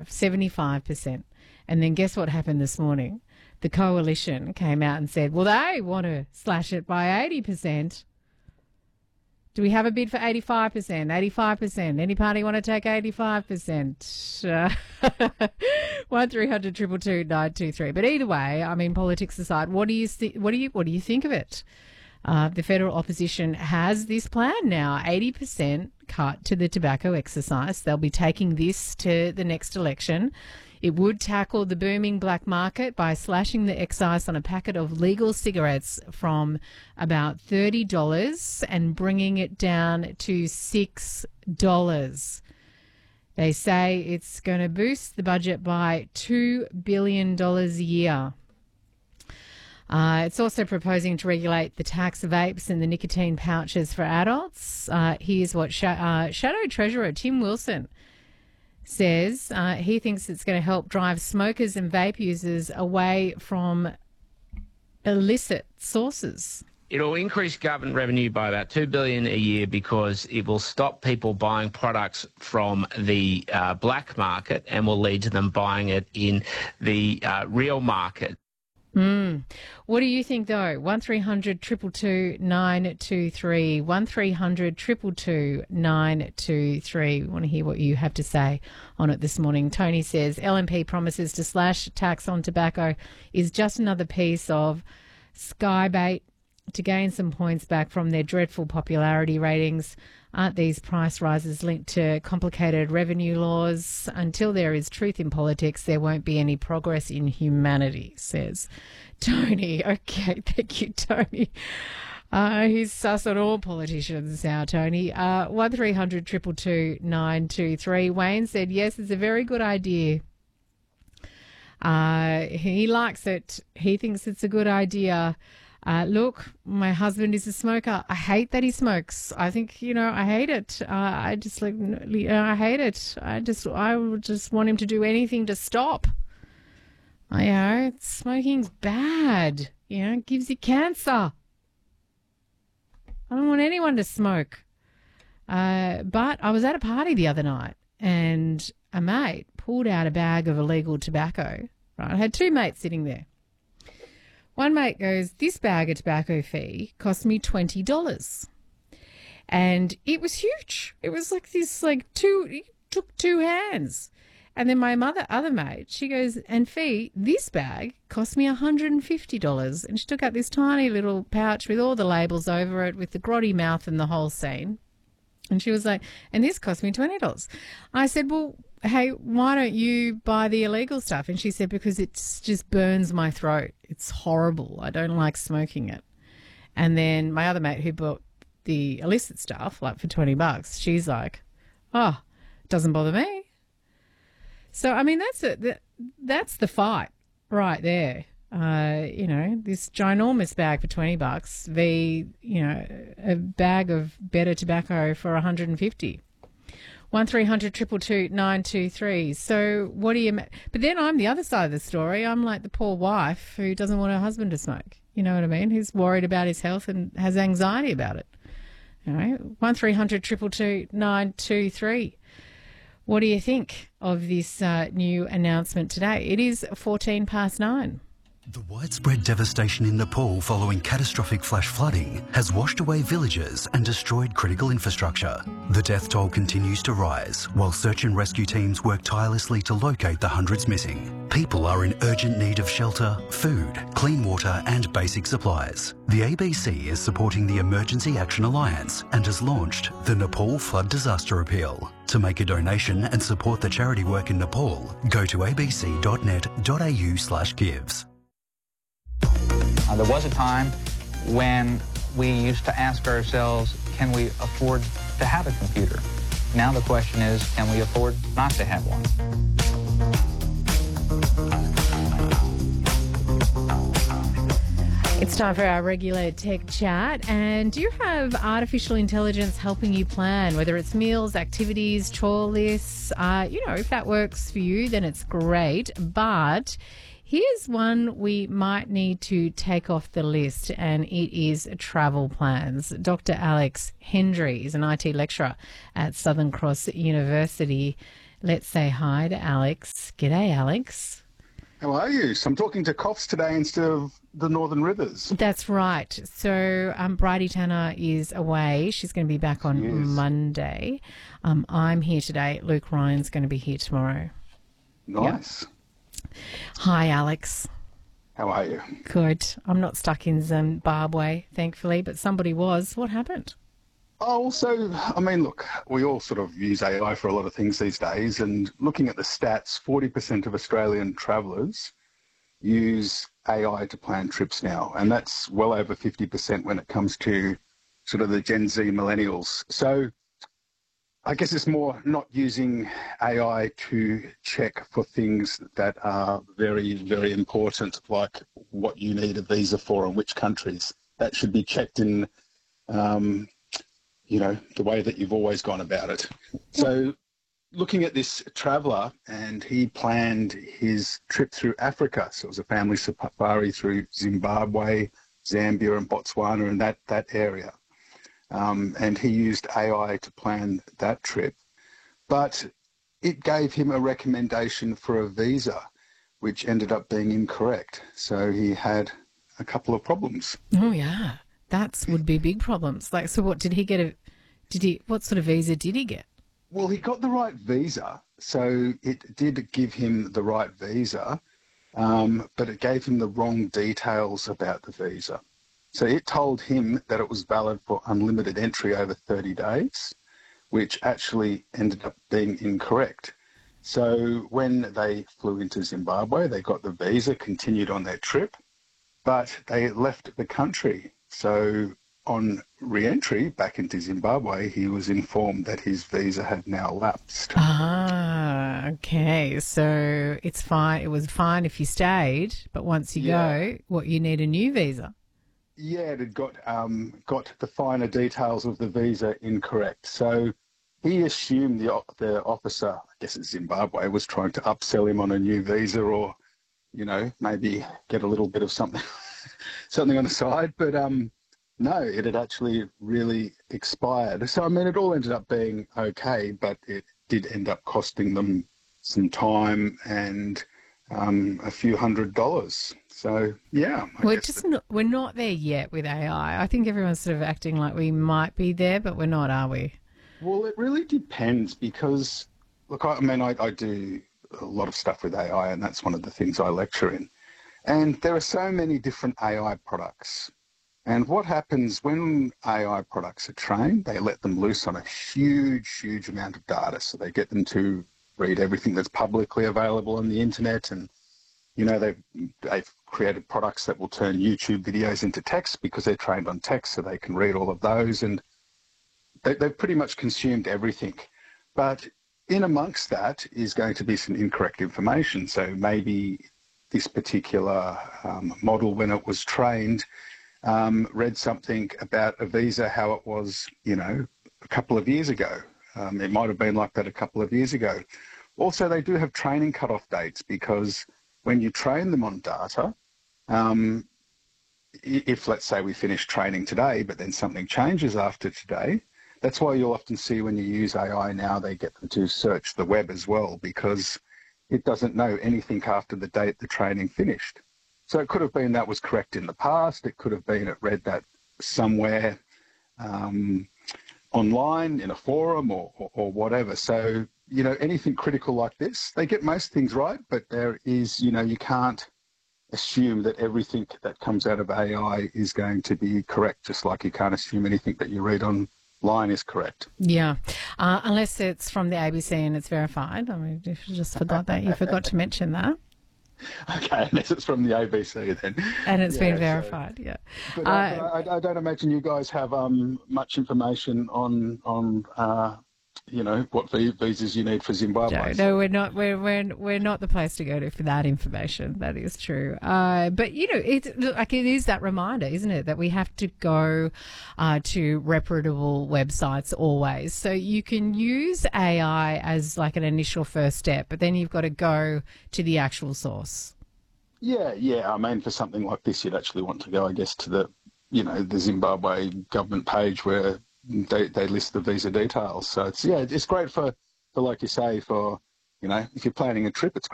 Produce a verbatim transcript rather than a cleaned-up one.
seventy-five percent. And then guess what happened this morning? The coalition came out and said, well, they want to slash it by eighty percent. Do we have a bid for eighty-five percent? eighty-five percent. Any party want to take eighty-five percent? Uh, one three hundred two two two nine two three. But either way, I mean, politics aside, what do you th- what do you what do you think of it? Uh, the federal opposition has this plan now, eighty percent cut to the tobacco excise. They'll be taking this to the next election. It would tackle the booming black market by slashing the excise on a packet of legal cigarettes from about thirty dollars and bringing it down to six dollars. They say it's going to boost the budget by two billion dollars a year. Uh, it's also proposing to regulate the tax of vapes and the nicotine pouches for adults. Uh, here's what Sh- uh, Shadow Treasurer Tim Wilson says. Uh, he thinks it's going to help drive smokers and vape users away from illicit sources. It'll increase government revenue by about two billion dollars a year because it will stop people buying products from the uh, black market and will lead to them buying it in the uh, real market. Mm. What do you think, though? one three hundred two two two nine two three. one three hundred two two two nine two three. I want to hear what you have to say on it this morning. Tony says, L N P promises to slash tax on tobacco is just another piece of skybait to gain some points back from their dreadful popularity ratings. Aren't these price rises linked to complicated revenue laws? Until there is truth in politics, there won't be any progress in humanity, says Tony. Okay, thank you, Tony. Uh, he's sus on all politicians now, Tony. Uh, one three hundred two two two nine two three. Wayne said, yes, it's a very good idea. Uh, he likes it. He thinks it's a good idea. Uh, look, my husband is a smoker. I hate that he smokes. I think, you know, I hate it. Uh, I just like, you know, I hate it. I just, I would just want him to do anything to stop. I you know, smoking's bad. You know, it gives you cancer. I don't want anyone to smoke. Uh, but I was at a party the other night and a mate pulled out a bag of illegal tobacco. Right, I had two mates sitting there. One mate goes, this bag of tobacco fee cost me twenty dollars. And it was huge. It was like this, like two, it took two hands. And then my mother, other mate, she goes, and fee, this bag cost me one hundred fifty dollars. And she took out this tiny little pouch with all the labels over it, with the grotty mouth and the whole scene. And she was like, and this cost me twenty dollars. I said, well, hey, why don't you buy the illegal stuff? And she said, because it just burns my throat. It's horrible. I don't like smoking it. And then my other mate who bought the illicit stuff, like for twenty bucks, she's like, oh, it doesn't bother me. So, I mean, that's it. That, that's the fight right there. Uh, you know, this ginormous bag for twenty bucks, v, you know, a bag of better tobacco for one hundred fifty. one three hundred two two two nine two three. So what do you... Ma- but then I'm the other side of the story. I'm like the poor wife who doesn't want her husband to smoke. You know what I mean? Who's worried about his health and has anxiety about it. All right. one three hundred two two two nine two three. What do you think of this uh, new announcement today? It is fourteen past nine. The widespread devastation in Nepal following catastrophic flash flooding has washed away villages and destroyed critical infrastructure. The death toll continues to rise while search and rescue teams work tirelessly to locate the hundreds missing. People are in urgent need of shelter, food, clean water and basic supplies. The A B C is supporting the Emergency Action Alliance and has launched the Nepal Flood Disaster Appeal. To make a donation and support the charity work in Nepal, go to abc.net.au slash gives. Uh, there was a time when we used to ask ourselves, can we afford to have a computer? Now the question is, can we afford not to have one? It's time for our regular tech chat. And do you have artificial intelligence helping you plan, whether it's meals, activities, chore lists? Uh, you know, if that works for you, then it's great. But here's one we might need to take off the list, and it is travel plans. Doctor Alex Hendry is an I T lecturer at Southern Cross University. Let's say hi to Alex. G'day, Alex. How are you? So I'm talking to Coffs today instead of the Northern Rivers. That's right. So um, Bridie Tanner is away. She's going to be back on Monday. Um, I'm here today. Luke Ryan's going to be here tomorrow. Nice. Yep. Hi, Alex. How are you? Good. I'm not stuck in Zimbabwe, thankfully, but somebody was. What happened? Oh, so, I mean, look, we all sort of use A I for a lot of things these days, and looking at the stats, forty percent of Australian travellers use A I to plan trips now, and that's well over fifty percent when it comes to sort of the Gen Z millennials. So I guess it's more not using A I to check for things that are very, very important, like what you need a visa for and which countries. That should be checked in... Um, you know, the way that you've always gone about it. So looking at this traveller, and he planned his trip through Africa. So it was a family safari through Zimbabwe, Zambia and Botswana and that, that area. Um, and he used A I to plan that trip. But it gave him a recommendation for a visa, which ended up being incorrect. So he had a couple of problems. Oh, yeah. That would be big problems. Like, so what did he get? A, did he? What sort of visa did he get? Well, he got the right visa, so it did give him the right visa, um, but it gave him the wrong details about the visa. So it told him that it was valid for unlimited entry over thirty days, which actually ended up being incorrect. So when they flew into Zimbabwe, they got the visa, continued on their trip, but they left the country. So on re-entry back into Zimbabwe, he was informed that his visa had now lapsed. Ah, okay. So it's fine. It was fine if you stayed, but once you yeah. go, what, you need a new visa? Yeah, it had got, um, got the finer details of the visa incorrect. So he assumed the, the officer, I guess it's Zimbabwe, was trying to upsell him on a new visa or, you know, maybe get a little bit of something. something on the side, but um, no, it had actually really expired. So, I mean, it all ended up being okay, but it did end up costing them some time and um, a few hundred dollars. So, yeah. I we're just not, we're not there yet with A I. I think everyone's sort of acting like we might be there, but we're not, are we? Well, it really depends because, look, I, I mean, I, I do a lot of stuff with A I, and that's one of the things I lecture in. And there are so many different A I products. And what happens when A I products are trained, they let them loose on a huge, huge amount of data. So they get them to read everything that's publicly available on the internet. And, you know, they've, they've created products that will turn YouTube videos into text because they're trained on text, so they can read all of those. And they, they've pretty much consumed everything. But in amongst that is going to be some incorrect information. So maybe this particular um, model, when it was trained, um, read something about a visa, how it was, you know, a couple of years ago. Um, it might have been like that a couple of years ago. Also, they do have training cut-off dates because when you train them on data, um, if, let's say, we finish training today, but then something changes after today, that's why you'll often see when you use A I now, they get them to search the web as well, because it doesn't know anything after the date the training finished. So it could have been that was correct in the past. It could have been it read that somewhere um, online in a forum or, or, or whatever. So, you know, anything critical like this, they get most things right, but there is, you know, you can't assume that everything that comes out of A I is going to be correct, just like you can't assume anything that you read on line is correct. Yeah, uh, unless it's from the A B C and it's verified. I mean, if you just forgot that, you forgot to mention that. Okay, unless it's from the A B C then. And it's yeah, been verified, so, yeah. But uh, I, I, I don't imagine you guys have um, much information on on uh, you know, what visas you need for Zimbabwe. No, no, we're not. We're we're we're not the place to go to for that information. That is true. Uh, but you know, it's like it is that reminder, isn't it, that we have to go uh, to reputable websites always. So you can use A I as like an initial first step, but then you've got to go to the actual source. Yeah, yeah. I mean, for something like this, you'd actually want to go, I guess, to the, you know, the Zimbabwe government page where They, they list the visa details. So it's, yeah, it's great for, for, like you say, for You know, if you're planning a trip, it's great.